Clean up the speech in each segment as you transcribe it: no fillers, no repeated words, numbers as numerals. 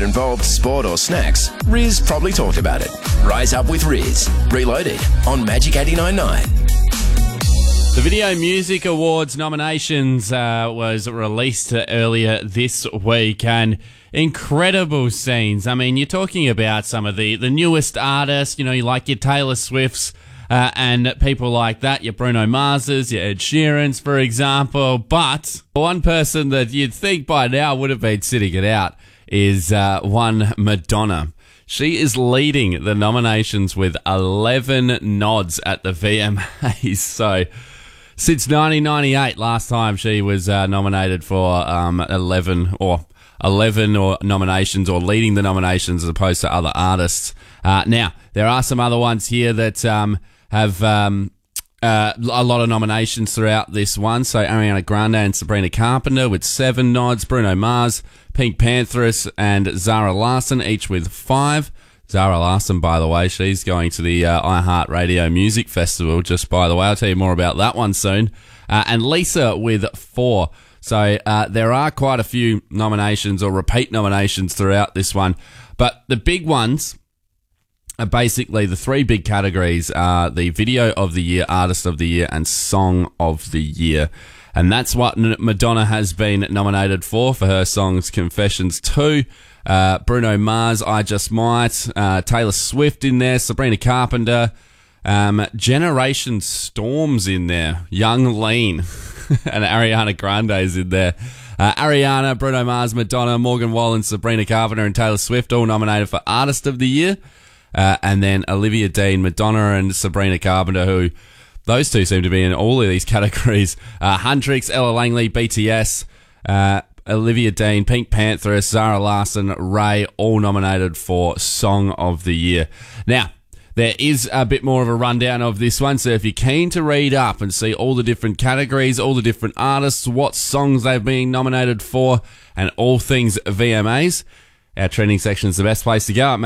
that involved sport or snacks, Riz probably talked about it. Rise Up with Riz. Reloaded on Magic 89.9. The Video Music Awards nominations was released earlier this week, and incredible scenes. I mean, you're talking about some of the newest artists, you know, you like your Taylor Swifts and people like that, your Bruno Marses, your Ed Sheerans, for example. But one person that you'd think by now would have been sitting it out is one Madonna. She is leading the nominations with 11 nods at the VMAs. So since 1998, last time she was nominated for 11 nominations, or leading the nominations as opposed to other artists. Now, there are some other ones here that have a lot of nominations throughout this one. So Ariana Grande and Sabrina Carpenter with 7 nods. Bruno Mars, Pink Panthers and Zara Larsson, each with 5. Zara Larsson, by the way, she's going to the iHeartRadio Music Festival, just by the way. I'll tell you more about that one soon. And Lisa with 4. So there are quite a few nominations or repeat nominations throughout this one. But the big ones are basically the 3 big categories are the Video of the Year, Artist of the Year, and Song of the Year. And that's what Madonna has been nominated for her songs Confessions 2, Bruno Mars, I Just Might, Taylor Swift in there, Sabrina Carpenter, Generation Storm's in there, Young Lean, and Ariana Grande's in there. Ariana, Bruno Mars, Madonna, Morgan Wallen, Sabrina Carpenter, and Taylor Swift all nominated for Artist of the Year. And then Olivia Dean, Madonna, and Sabrina Carpenter, who those two seem to be in all of these categories. Huntrix, Ella Langley, BTS, Olivia Dean, Pink Panthers, Zara Larsson, Ray, all nominated for Song of the Year. Now, there is a bit more of a rundown of this one, so if you're keen to read up and see all the different categories, all the different artists, what songs they've been nominated for, and all things VMAs, our trending section is the best place to go at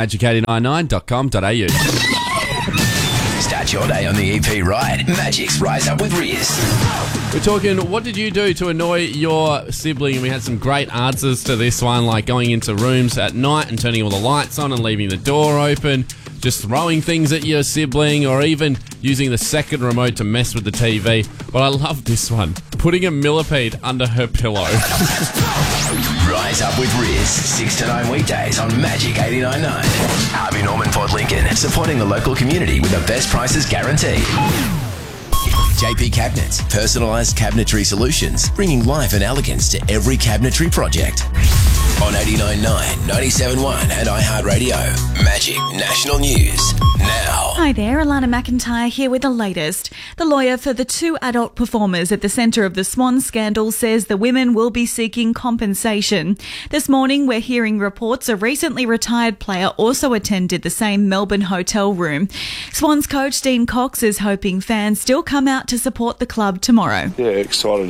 magic89.9.com.au. Start your day on the EP right. Magic's Rise Up with Riz. We're talking, what did you do to annoy your sibling? And we had some great answers to this one, like going into rooms at night and turning all the lights on and leaving the door open, just throwing things at your sibling, or even using the second remote to mess with the TV. But I love this one, putting a millipede under her pillow. Rise Up with Riz, 6 to 9 weekdays on Magic 89.9. Harvey Norman Port Lincoln, supporting the local community with the best prices guaranteed. JP Cabinets, personalised cabinetry solutions, bringing life and elegance to every cabinetry project. On 89.9, 97.1 and iHeartRadio. Magic National News now. Hi there, Alana McIntyre here with the latest. The lawyer for the 2 adult performers at the centre of the Swan scandal says the women will be seeking compensation. This morning we're hearing reports a recently retired player also attended the same Melbourne hotel room. Swans coach Dean Cox is hoping fans still come out to support the club tomorrow. Yeah, excited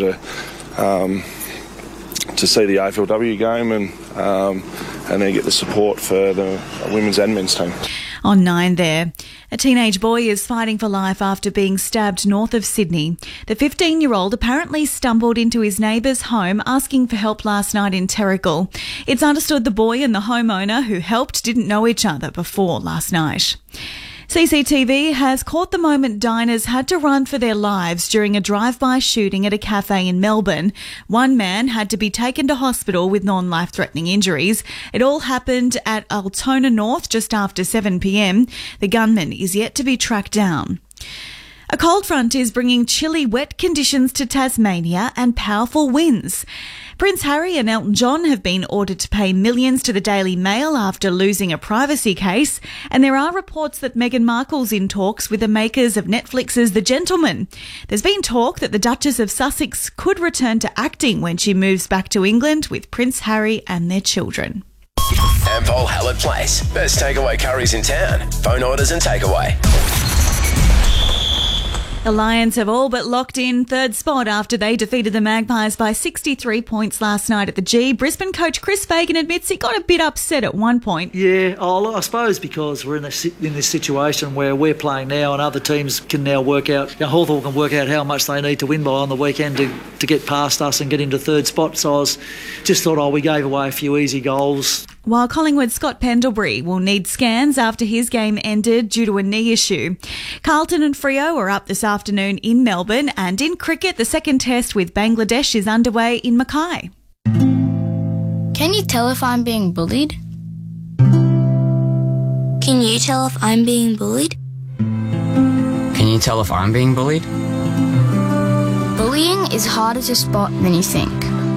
to see the AFLW game and then get the support for the women's and men's team. On 9 there, a teenage boy is fighting for life after being stabbed north of Sydney. The 15-year-old apparently stumbled into his neighbour's home asking for help last night in Terrigal. It's understood the boy and the homeowner who helped didn't know each other before last night. CCTV has caught the moment diners had to run for their lives during a drive-by shooting at a cafe in Melbourne. One man had to be taken to hospital with non-life-threatening injuries. It all happened at Altona North just after 7 p.m. The gunman is yet to be tracked down. A cold front is bringing chilly, wet conditions to Tasmania and powerful winds. Prince Harry and Elton John have been ordered to pay millions to the Daily Mail after losing a privacy case, and there are reports that Meghan Markle's in talks with the makers of Netflix's The Gentleman. There's been talk that the Duchess of Sussex could return to acting when she moves back to England with Prince Harry and their children. Ampol Hallett Place, best takeaway curries in town. Phone orders and takeaway. The Lions have all but locked in third spot after they defeated the Magpies by 63 points last night at the G. Brisbane coach Chris Fagan admits he got a bit upset at one point. Yeah, I suppose because we're in this situation where we're playing now and other teams can now work out, Hawthorn can work out how much they need to win by on the weekend to get past us and get into third spot. So I just thought, we gave away a few easy goals. while Collingwood's Scott Pendlebury will need scans after his game ended due to a knee issue. Carlton and Freo are up this afternoon in Melbourne, and in cricket, the second test with Bangladesh is underway in Mackay. Can you tell if I'm being bullied? Can you tell if I'm being bullied? Can you tell if I'm being bullied? Bullying is harder to spot than you think.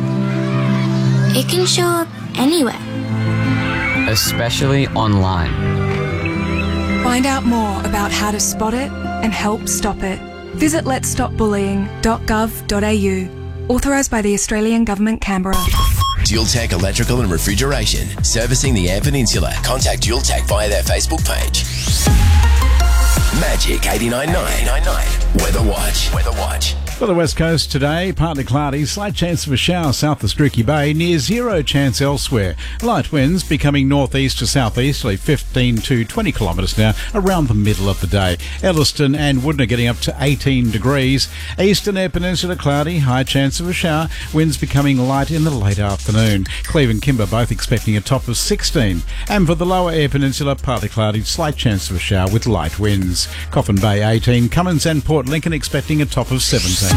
It can show up anywhere. Especially online. Find out more about how to spot it and help stop it. Visit letsstopbullying.gov.au. Authorised by the Australian Government, Canberra. Dual Tech Electrical and Refrigeration. Servicing the Eyre Peninsula. Contact Dual Tech via their Facebook page. Magic 89.9. Weather Watch. For the West Coast today, partly cloudy, slight chance of a shower south of Streaky Bay, near zero chance elsewhere. Light winds becoming northeast to southeasterly, 15 to 20 kilometres now, around the middle of the day. Elliston and Woodner getting up to 18 degrees. Eastern Eyre Peninsula cloudy, high chance of a shower, winds becoming light in the late afternoon. Cleve and Kimber both expecting a top of 16. And for the lower Eyre Peninsula, partly cloudy, slight chance of a shower with light winds. Coffin Bay 18, Cummins and Port Lincoln expecting a top of 17.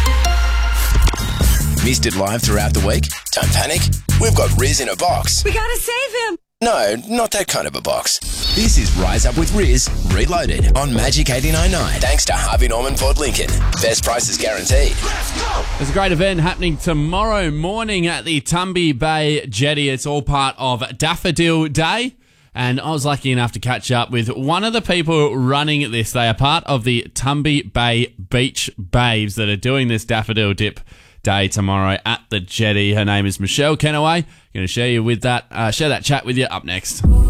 Missed it live throughout the week? Don't panic. We've got Riz in a box. We gotta save him! No, not that kind of a box. This is Rise Up with Riz, reloaded on Magic 89.9. Thanks to Harvey Norman Ford Lincoln. Best prices guaranteed. There's a great event happening tomorrow morning at the Tumby Bay Jetty. It's all part of Daffodil Day. And I was lucky enough to catch up with one of the people running this. They are part of the Tumby Bay Beach Babes that are doing this Daffodil Dip Day tomorrow at the Jetty. Her name is Michelle Kennaway. I'm going to share that chat with you up next.